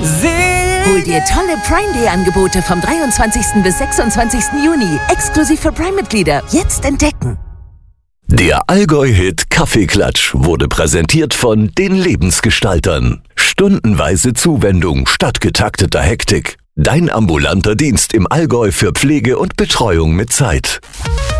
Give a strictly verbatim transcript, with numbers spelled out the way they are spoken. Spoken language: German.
Hol dir tolle Prime Day Angebote vom dreiundzwanzigsten bis sechsundzwanzigsten Juni. Exklusiv für Prime-Mitglieder. Jetzt entdecken. Der Allgäu-Hit Kaffeeklatsch wurde präsentiert von den Lebensgestaltern. Stundenweise Zuwendung statt getakteter Hektik. Dein ambulanter Dienst im Allgäu für Pflege und Betreuung mit Zeit.